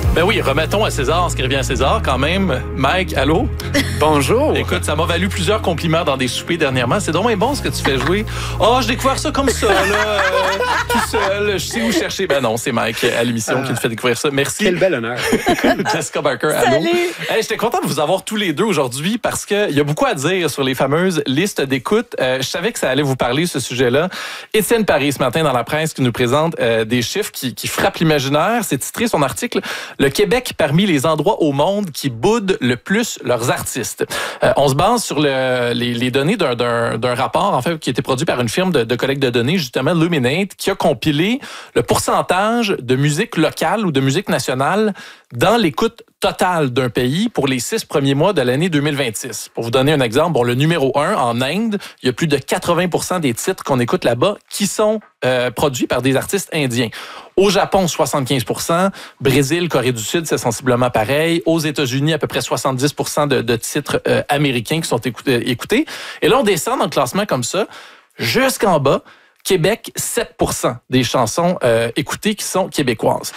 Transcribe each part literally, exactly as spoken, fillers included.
Ben oui, remettons à César ce qui revient à César quand même. Mike, allô? Bonjour. Écoute, ça m'a valu plusieurs compliments dans des soupers dernièrement. C'est donc bon ce que tu fais jouer. Oh, j'ai découvert ça comme ça, là, euh, tout seul. Je sais où chercher. Ben non, c'est Mike à l'émission euh, qui nous fait découvrir ça. Merci. Quel bel honneur. Jessica Barker, allô? Salut. Hey, j'étais content de vous avoir tous les deux aujourd'hui parce qu'il y a beaucoup à dire sur les fameuses listes d'écoute. Euh, je savais que ça allait vous parler, ce sujet-là. Étienne Paris, ce matin, dans la presse, qui nous présente euh, des chiffres qui, qui frappent l'imaginaire. C'est titré son article « Le Québec parmi les endroits au monde qui boudent le plus leurs artistes ». Euh, on se base sur le, les, les données d'un, d'un, d'un rapport, en fait, qui a été produit par une firme de, de collecte de données, justement, Luminate, qui a compilé le pourcentage de musique locale ou de musique nationale dans l'écoute totale d'un pays pour les six premiers mois de l'année deux mille vingt-six. Pour vous donner un exemple, bon, le numéro un, en Inde, il y a plus de quatre-vingts pour cent des titres qu'on écoute là-bas qui sont euh, produits par des artistes indiens. Au Japon, soixante-quinze pour cent. Brésil, Corée du Sud, c'est sensiblement pareil. Aux États-Unis, à peu près soixante-dix pour cent de, de titres euh, américains qui sont écoutés, écoutés. Et là, on descend dans le classement comme ça, jusqu'en bas. Québec, sept pour cent des chansons euh, écoutées qui sont québécoises.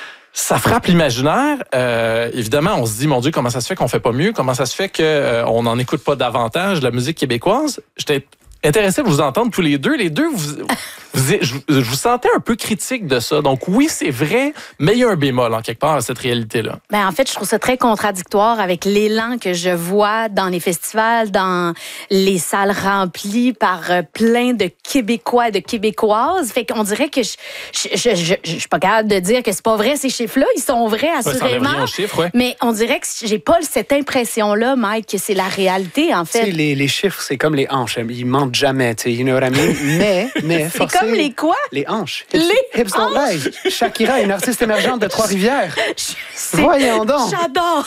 Ça frappe l'imaginaire. Euh, évidemment, on se dit, mon Dieu, comment ça se fait qu'on fait pas mieux? Comment ça se fait qu'on euh, n'en écoute pas davantage de la musique québécoise? J'étais intéressé de vous entendre tous les deux. Les deux, vous, vous, je, je vous sentais un peu critique de ça. Donc oui, c'est vrai, mais il y a un bémol en quelque part à cette réalité-là. Ben, en fait, je trouve ça très contradictoire avec l'élan que je vois dans les festivals, dans les salles remplies par plein de Québécois et de Québécoises. Fait qu'on dirait que je je, je, je, je suis pas capable de dire que c'est pas vrai, ces chiffres-là. Ils sont vrais, assurément. Ouais, chiffres, ouais. Mais on dirait que j'ai pas cette impression-là, Mike, que c'est la réalité, en fait. Les, les chiffres, c'est comme les hanches. Ils mentent jamais, tu sais, you know what I mean? Mais, mais, c'est comme les quoi? Les hanches. Les Hips Don't hanches. Lie. Shakira, une artiste émergente de Trois-Rivières. C'est... Voyons donc. J'adore.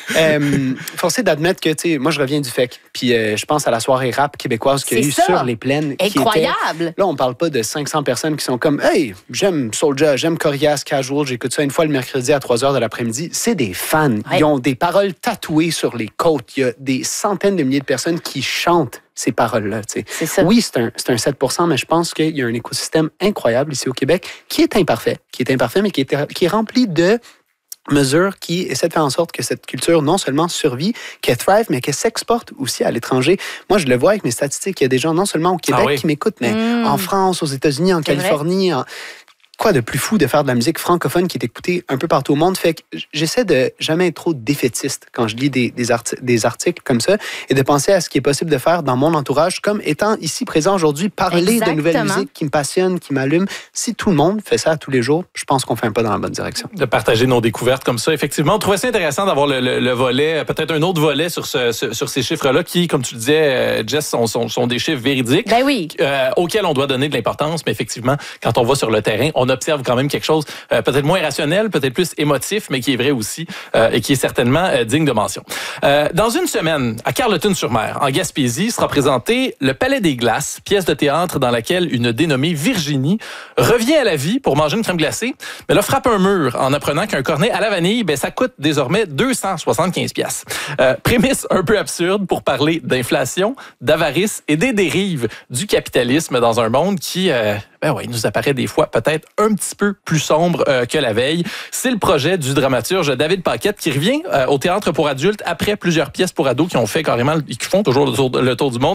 Euh, forcé d'admettre que, tu sais, moi, je reviens du F E C. Puis, euh, je pense à la soirée rap québécoise qu'il y a c'est eu ça. sur les plaines. Incroyable. Qui était, là, on parle pas de cinq cents personnes qui sont comme, hey, j'aime Soulja, j'aime Corias, Casual, j'écoute ça une fois le mercredi à trois heures de l'après-midi. C'est des fans. Ouais. Ils ont des paroles tatouées sur les côtes. Il y a des centaines de milliers de personnes qui chantent ces paroles-là. Tu sais. C'est ça. Oui, c'est un, c'est un sept pour cent, mais je pense qu'il y a un écosystème incroyable ici au Québec qui est imparfait, qui est imparfait, mais qui est, qui est rempli de mesures qui essaient de faire en sorte que cette culture non seulement survit, qu'elle thrive, mais qu'elle s'exporte aussi à l'étranger. Moi, je le vois avec mes statistiques. Il y a des gens non seulement au Québec ah oui. qui m'écoutent, mais mmh. en France, aux États-Unis, en c'est Californie, en... Quoi de plus fou de faire de la musique francophone qui est écoutée un peu partout au monde? Fait que j'essaie de jamais être trop défaitiste quand je lis des, des, arti- des articles comme ça et de penser à ce qui est possible de faire dans mon entourage comme étant ici présent aujourd'hui, parler Exactement. de nouvelles musiques qui me passionnent, qui m'allument. Si tout le monde fait ça tous les jours, je pense qu'on fait un pas dans la bonne direction. De partager nos découvertes comme ça, effectivement. On trouvait ça intéressant d'avoir le, le, le volet, peut-être un autre volet sur, ce, sur, sur ces chiffres-là qui, comme tu le disais, Jess, sont, sont, sont des chiffres véridiques ben oui. euh, auxquels on doit donner de l'importance. Mais effectivement, quand on va sur le terrain, on observe quand même quelque chose euh, peut-être moins rationnel, peut-être plus émotif, mais qui est vrai aussi euh, et qui est certainement euh, digne de mention. Euh, dans une semaine, à Carleton-sur-Mer, en Gaspésie, sera présenté Le Palais des Glaces, pièce de théâtre dans laquelle une dénommée Virginie revient à la vie pour manger une crème glacée, mais là frappe un mur en apprenant qu'un cornet à la vanille, ben, ça coûte désormais deux cent soixante-quinze piastres. Euh, prémisse un peu absurde pour parler d'inflation, d'avarice et des dérives du capitalisme dans un monde qui... Euh, ben ouais, nous apparaît des fois peut-être un petit peu plus sombre euh, que la veille. C'est le projet du dramaturge David Paquette qui revient euh, au théâtre pour adultes après plusieurs pièces pour ados qui ont fait carrément, qui font toujours le tour, le tour du monde.